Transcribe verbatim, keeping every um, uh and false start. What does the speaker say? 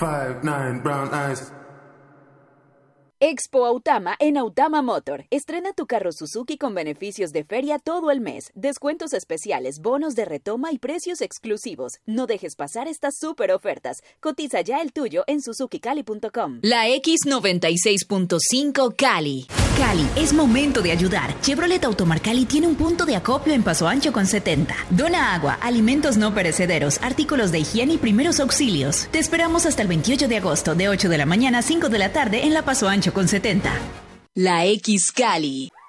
five, nine, brown eyes. Expo Autama en Autama Motor. Estrena tu carro Suzuki con beneficios de feria todo el mes. Descuentos especiales, bonos de retoma y precios exclusivos. No dejes pasar estas super ofertas. Cotiza ya el tuyo en suzuki cali punto com. La X noventa y seis punto cinco Cali. Cali, es momento de ayudar. Chevrolet Automar Cali tiene un punto de acopio en Paso Ancho con setenta. Dona agua, alimentos no perecederos, artículos de higiene y primeros auxilios. Te esperamos hasta el veintiocho de agosto, de ocho de la mañana a cinco de la tarde en la Paso Ancho con setenta. La X Cali.